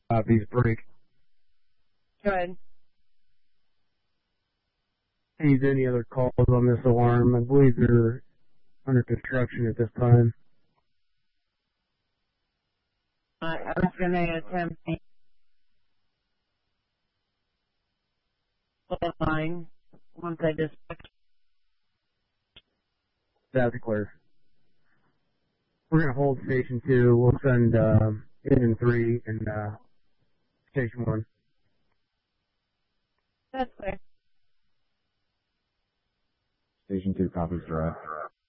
These break. Good. Need any other calls on this alarm? I believe they're under construction at this time. I was going to attempt the line once I dispatch. That's clear. We're going to hold Station 2. We'll send Engine 3 and Station 1. That's clear. Station 2 copies direct.